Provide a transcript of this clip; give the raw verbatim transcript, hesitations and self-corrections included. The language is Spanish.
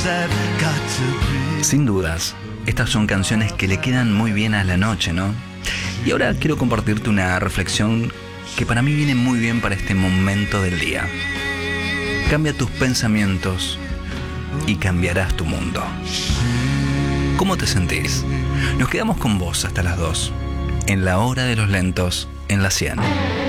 Sin dudas, estas son canciones que le quedan muy bien a la noche, ¿no? Y ahora quiero compartirte una reflexión que para mí viene muy bien para este momento del día. Cambia tus pensamientos y cambiarás tu mundo. ¿Cómo te sentís? Nos quedamos con vos hasta las dos, en la hora de los lentos, en la cien.